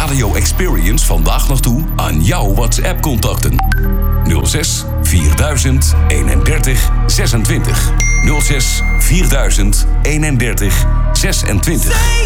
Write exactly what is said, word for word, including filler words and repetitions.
Radio Experience vandaag nog toe aan jouw WhatsApp-contacten. nul zes vierduizend eenendertig zesentwintig. nul zes vierduizend eenendertig zesentwintig.